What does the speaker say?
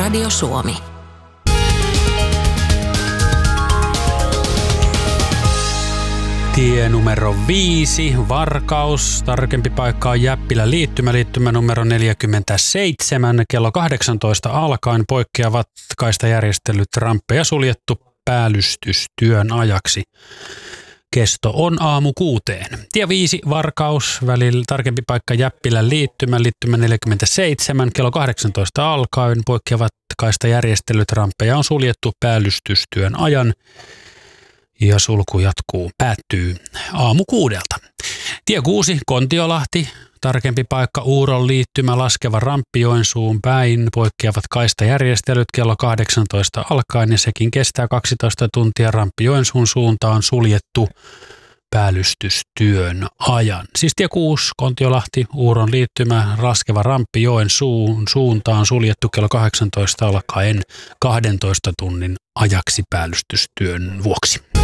Radio Suomi. Tie numero 5, Varkaus. Tarkempi paikka on Jäppilän liittymä numero 47. Kello 18 alkaen poikkeavat kaistajärjestelyt, ramppeja suljettu päällystystyön ajaksi. Kesto on aamu 6. Tie 5, Varkaus, välillä tarkempi paikka Jäppilän liittymä 47. Kello 18 alkaen poikkeavat kaistajärjestelyt, ramppeja on suljettu päällystystyön ajan. Ja sulku päättyy aamu 6. Tie 6, Kontiolahti, tarkempi paikka Uuron liittymä, laskeva ramppi Joensuun päin, poikkeavat kaistajärjestelyt kello 18 alkaen ja sekin kestää 12 tuntia. Ramppi Joensuun suuntaan suljettu päällystystyön ajan. Siis tie 6, Kontiolahti, Uuron liittymä, laskeva ramppi Joensuun suuntaan suljettu kello 18 alkaen 12 tunnin ajaksi päällystystyön vuoksi.